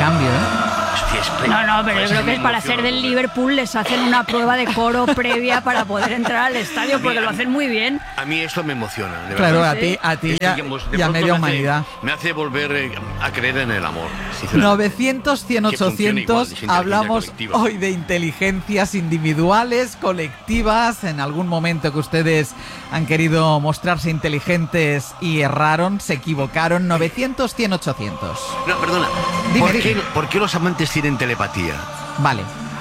cambio, ¿eh? No, pero yo creo que es para ser del Liverpool les hacen una prueba de coro previa para poder entrar al estadio, porque lo hacen muy bien. A mí esto me emociona, de Claro, verdad. a ti Esto, digamos, de y a pronto media humanidad. Me hace volver a creer en el amor, sinceramente. 900, 100, Que funcione igual, 800. de inteligencia Hablamos colectiva. hoy de inteligencias individuales, colectivas. En algún momento que ustedes han querido mostrarse inteligentes y erraron, se equivocaron. 900, 100, 800. No, perdona. Dime. ¿Por qué los amantes tienen telepatía? Vale.